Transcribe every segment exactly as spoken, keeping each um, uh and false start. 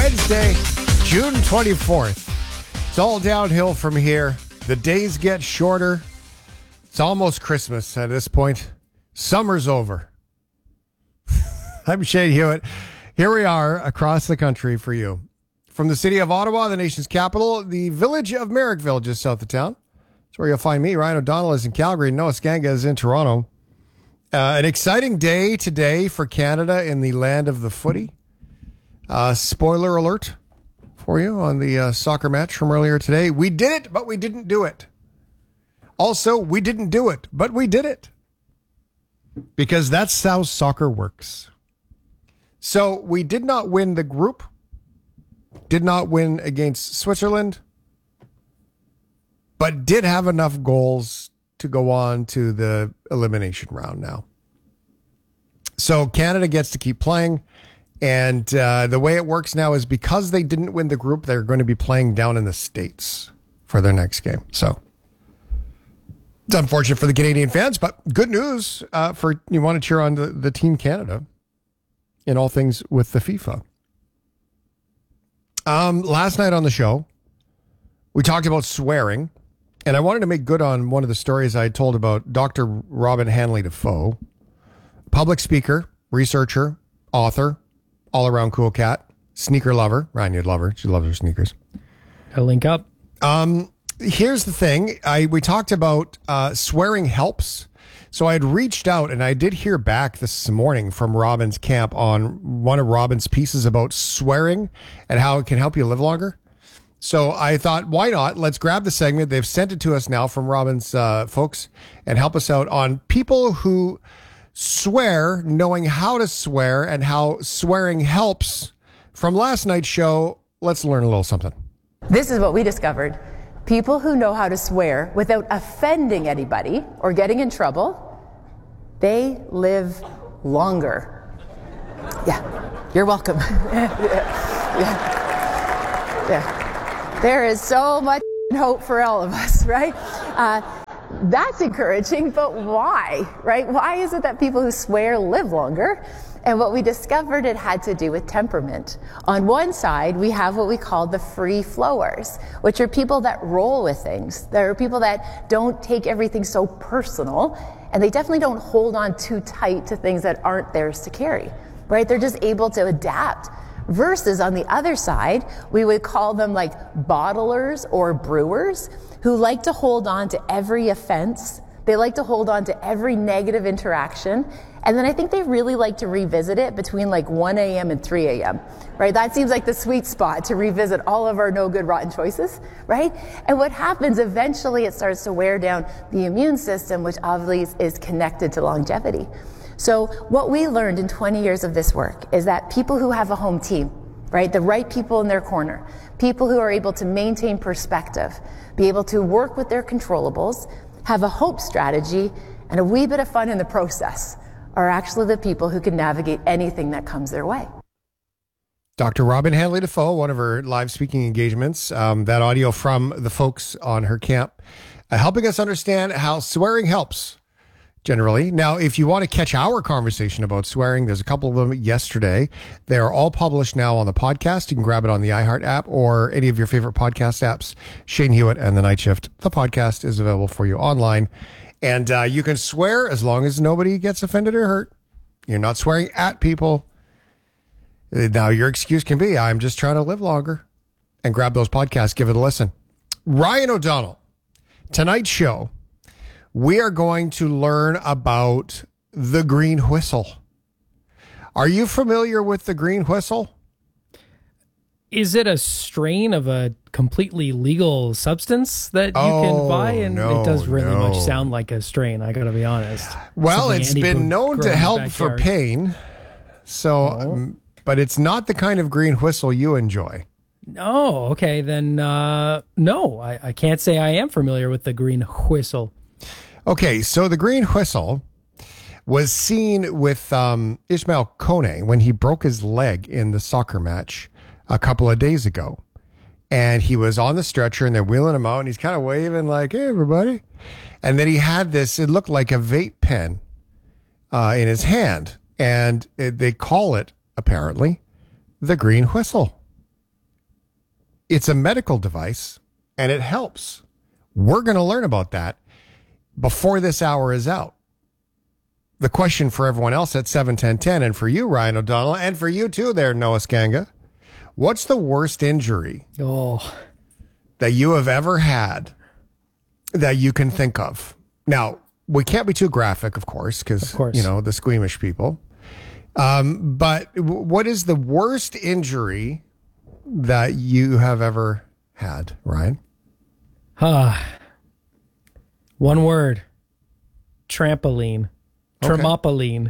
Wednesday, June twenty-fourth. It's all downhill from here. The days get shorter. It's almost Christmas at this point. Summer's over. I'm Shane Hewitt. Here we are across the country for you. From the city of Ottawa, the nation's capital, the village of Merrickville, just south of town. That's where you'll find me. Ryan O'Donnell is in Calgary. Noah Skanga is in Toronto. Uh, an exciting day today for Canada in the land of the footy. Uh, spoiler alert for you on the uh, soccer match from earlier today. We did it, but we didn't do it. Also, we didn't do it, but we did it. Because that's how soccer works. So we did not win the group. Did not win against Switzerland. But did have enough goals to go on to the elimination round now. So Canada gets to keep playing. And uh, the way it works now is because they didn't win the group, they're going to be playing down in the States for their next game. So it's unfortunate for the Canadian fans, but good news uh, for you want to cheer on the, the Team Canada in all things with the FIFA. Um, last night on the show, we talked about swearing, and I wanted to make good on one of the stories I had told about Doctor Robin Hanley Defoe, public speaker, researcher, author, all-around cool cat, sneaker lover. Ryan, you'd love her. She loves her sneakers. I'll link up. Um, here's the thing. I we talked about uh, swearing helps. So I had reached out, and I did hear back this morning from Robin's camp on one of Robin's pieces about swearing and how it can help you live longer. So I thought, why not? Let's grab the segment. They've sent it to us now from Robin's uh, folks and help us out on people who swear, knowing how to swear and how swearing helps. From last night's show, let's learn a little something. This is what we discovered. People who know how to swear without offending anybody or getting in trouble, they live longer. Yeah, you're welcome. yeah. Yeah. yeah. There is so much hope for all of us, right? Uh, That's encouraging, but why, right? Why is it that people who swear live longer? And what we discovered, it had to do with temperament. On one side, we have what we call the free flowers, which are people that roll with things. There are people that don't take everything so personal, and they definitely don't hold on too tight to things that aren't theirs to carry, right? They're just able to adapt. Versus on the other side, we would call them like bottlers or brewers who like to hold on to every offense. They like to hold on to every negative interaction. And then I think they really like to revisit it between like one a.m. and three a.m., right? That seems like the sweet spot to revisit all of our no good, rotten choices, right? And what happens eventually, it starts to wear down the immune system, which obviously is connected to longevity. So what we learned in twenty years of this work is that people who have a home team, right, the right people in their corner, people who are able to maintain perspective, be able to work with their controllables, have a hope strategy, and a wee bit of fun in the process, are actually the people who can navigate anything that comes their way. Doctor Robin Hanley Defoe, one of her live speaking engagements, um, that audio from the folks on her camp, uh, helping us understand how swearing helps. Generally. Now, if you want to catch our conversation about swearing, there's a couple of them yesterday. They are all published now on the podcast. You can grab it on the iHeart app or any of your favorite podcast apps. Shane Hewitt and The Night Shift. The podcast is available for you online. And uh, you can swear as long as nobody gets offended or hurt. You're not swearing at people. Now, your excuse can be, I'm just trying to live longer. And grab those podcasts. Give it a listen. Ryan O'Donnell, tonight's show. We are going to learn about the green whistle. Are you familiar with the green whistle? Is it a strain of a completely legal substance that you oh, can buy? And no, it does really no. much sound like a strain, I gotta be honest. Well, Something it's Andy been known to help for pain. So, oh. um, but it's not the kind of green whistle you enjoy. Oh, okay. Then, uh, no, I, I can't say I am familiar with the green whistle. Okay, so the green whistle was seen with um, Ismail Kone when he broke his leg in the soccer match a couple of days ago. And he was on the stretcher and they're wheeling him out and he's kind of waving like, hey, everybody. And then he had this, it looked like a vape pen uh, in his hand. And it, they call it, apparently, the green whistle. it's a medical device and it helps. We're going to learn about that before this hour is out. The question for everyone else at seven ten ten, and for you, Ryan O'Donnell, and for you too there, Noah Skanga, what's the worst injury Oh, that you have ever had that you can think of? Now, we can't be too graphic, of course, because, Of course. you know, the squeamish people. Um, but w- what is the worst injury that you have ever had, Ryan? ah, one word: trampoline, Okay. trampoline.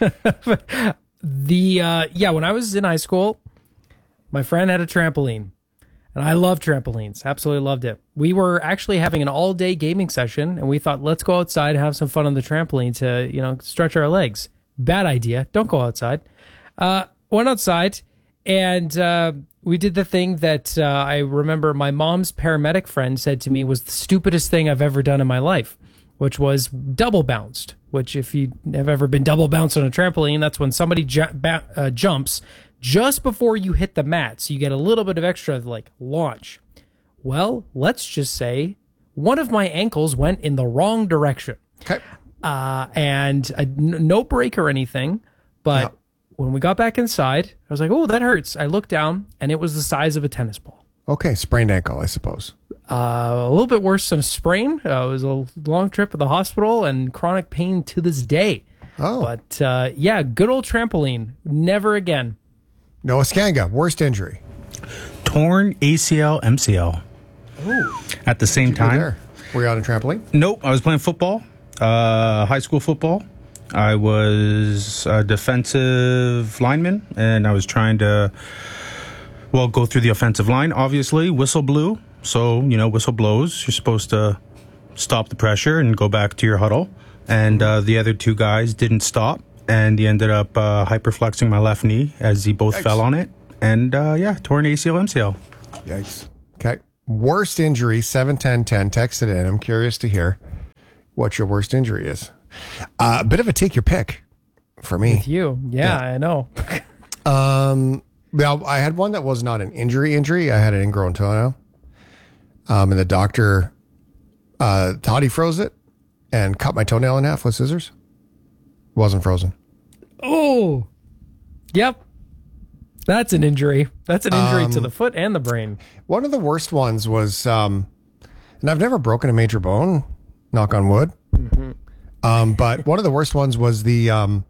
the uh, yeah, when I was in high school, my friend had a trampoline. And I love trampolines. Absolutely loved it. We were actually having an all-day gaming session, and we thought, let's go outside and have some fun on the trampoline to, you know, stretch our legs. Bad idea. Don't go outside. Uh, went outside, and uh, we did the thing that uh, I remember my mom's paramedic friend said to me was the stupidest thing I've ever done in my life, which was double bounced, which if you have ever been double bounced on a trampoline, that's when somebody ju- ba- uh, jumps just before you hit the mat, so you get a little bit of extra, like, launch. Well, let's just say one of my ankles went in the wrong direction. Okay. Uh, and uh, n- no break or anything, but Yeah. when we got back inside, I was like, oh, that hurts. I looked down, and it was the size of a tennis ball. Okay, sprained ankle, I suppose. Uh, a little bit worse than a sprain. Uh, it was a long trip to the hospital and chronic pain to this day. Oh. But, uh, yeah, good old trampoline. Never again. Noah Skanga, worst injury. Torn A C L, M C L. Ooh. At the same You time. there? Were you on a trampoline? Nope, I was playing football, uh, high school football. I was a defensive lineman, and I was trying to, well, go through the offensive line, obviously. Whistle blew. So, you know, whistle blows. You're supposed to stop the pressure and go back to your huddle. And uh, the other two guys didn't stop, and he ended up uh, hyperflexing my left knee as he both Yikes. fell on it. And, uh, yeah, torn A C L, M C L. Yikes. Okay. Worst injury, seven ten ten. Text it in. I'm curious to hear what your worst injury is. Uh, a bit of a take your pick for me. With you. Yeah, Yeah. I know. Um, well, I had one that was not an injury injury. I had an ingrown toenail. Um, and the doctor uh, thought he froze it and cut my toenail in half with scissors. Wasn't frozen. Oh, yep. That's an injury. That's an injury Um, to the foot and the brain. One of the worst ones was, um, and I've never broken a major bone, knock on wood. Um, but one of the worst ones was the, um,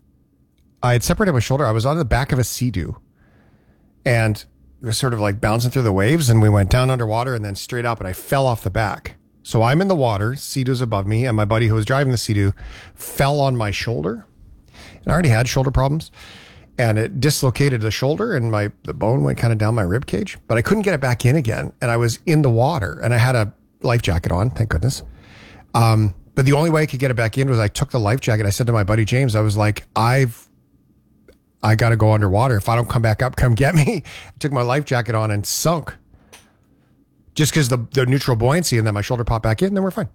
I had separated my shoulder. I was on the back of a Sea-Doo and it was sort of like bouncing through the waves, and we went down underwater and then straight up, and I fell off the back. So I'm in the water, Sea-Doo's above me, and my buddy who was driving the Sea-Doo fell on my shoulder. And I already had shoulder problems, and it dislocated the shoulder, and my the bone went kind of down my rib cage, but I couldn't get it back in again. And I was in the water, and I had a life jacket on, thank goodness. Um, but the only way I could get it back in was I took the life jacket. I said to my buddy James, I was like, I've I got to go underwater. If I don't come back up, come get me. I took my life jacket on and sunk just because the, the neutral buoyancy, and then my shoulder popped back in, and then we're fine.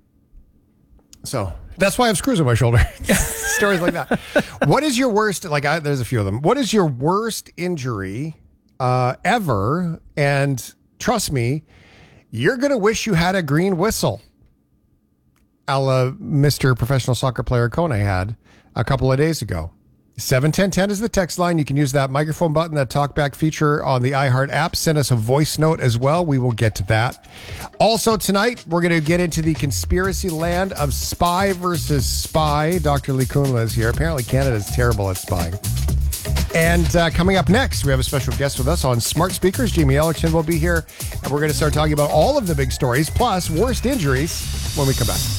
So that's why I have screws in my shoulder. Stories like that. What is your worst, like I, there's a few of them. What is your worst injury uh, ever? And trust me, you're going to wish you had a green whistle. A la Mister Professional Soccer Player Kone had a couple of days ago. seven ten ten is the text line. You can use that microphone button, that talkback feature on the iHeart app. Send us a voice note as well. We will get to that. Also tonight, we're going to get into the conspiracy land of spy versus spy. Doctor Lee Kunla is here. Apparently Canada is terrible at spying. And uh, coming up next, we have a special guest with us on Smart Speakers. Jamie Ellickson will be here. And we're going to start talking about all of the big stories, plus worst injuries when we come back.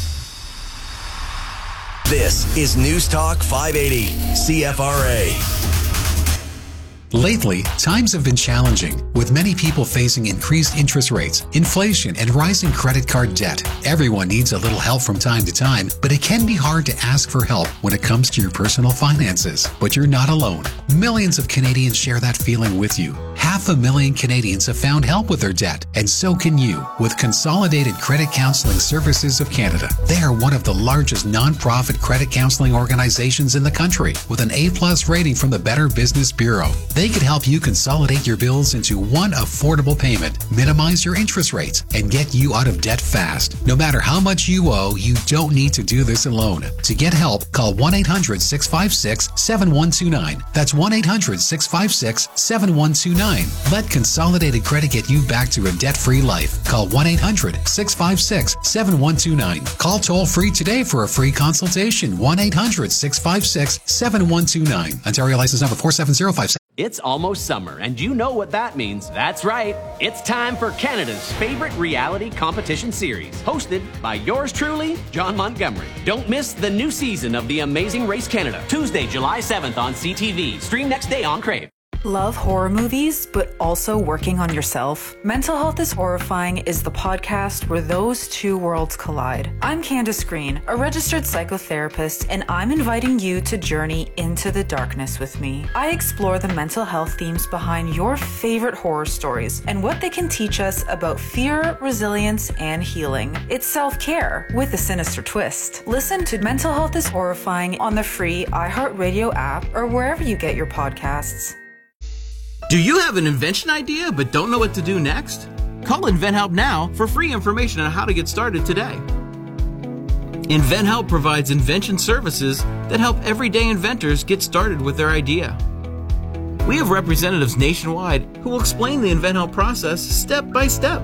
This is News Talk five eighty, C F R A. Lately, times have been challenging, with many people facing increased interest rates, inflation, and rising credit card debt. Everyone needs a little help from time to time, but it can be hard to ask for help when it comes to your personal finances. But you're not alone. Millions of Canadians share that feeling with you. Have half a million Canadians have found help with their debt, and so can you with Consolidated Credit Counseling Services of Canada. They are one of the largest non-profit credit counseling organizations in the country with an A-plus rating from the Better Business Bureau. They could help you consolidate your bills into one affordable payment, minimize your interest rates, and get you out of debt fast. No matter how much you owe, you don't need to do this alone. To get help, call one eight hundred six five six seven one two nine. That's one eight hundred six five six seven one two nine. Let Consolidated Credit get you back to a debt-free life. Call one eight hundred six five six seven one two nine. Call toll-free today for a free consultation. one eight hundred six five six seven one two nine. Ontario license number four seven zero five seven. It's almost summer, and you know what that means. That's right. It's time for Canada's favorite reality competition series, hosted by yours truly, John Montgomery. Don't miss the new season of The Amazing Race Canada, Tuesday, July seventh on C T V. Stream next day on Crave. Love horror movies, but also working on yourself? Mental Health is Horrifying is the podcast where those two worlds collide. I'm Candace Green, a registered psychotherapist, and I'm inviting you to journey into the darkness with me. I explore the mental health themes behind your favorite horror stories and what they can teach us about fear, resilience, and healing. It's self-care with a sinister twist. Listen to Mental Health is Horrifying on the free iHeartRadio app or wherever you get your podcasts. Do you have an invention idea but don't know what to do next? Call InventHelp now for free information on how to get started today. InventHelp provides invention services that help everyday inventors get started with their idea. We have representatives nationwide who will explain the InventHelp process step by step.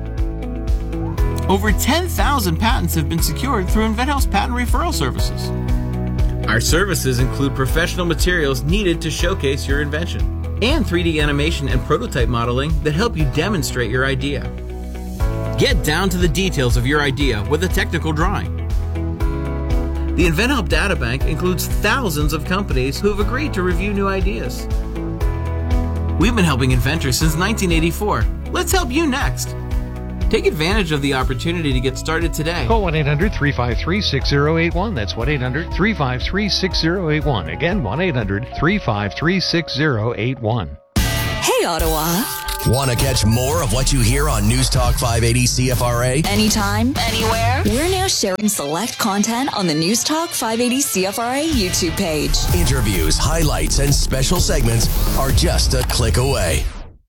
Over ten thousand patents have been secured through InventHelp's patent referral services. Our services include professional materials needed to showcase your invention, and three D animation and prototype modeling that help you demonstrate your idea. Get down to the details of your idea with a technical drawing. The InventHelp Databank includes thousands of companies who have agreed to review new ideas. We've been helping inventors since nineteen eighty-four. Let's help you next. Take advantage of the opportunity to get started today. Call one eight hundred three five three six zero eight one. That's one eight hundred three five three six zero eight one. Again, one eight hundred three five three six zero eight one. Hey, Ottawa. Want to catch more of what you hear on News Talk five eighty C F R A? Anytime, anywhere. We're now sharing select content on the News Talk five eighty C F R A YouTube page. Interviews, highlights, and special segments are just a click away.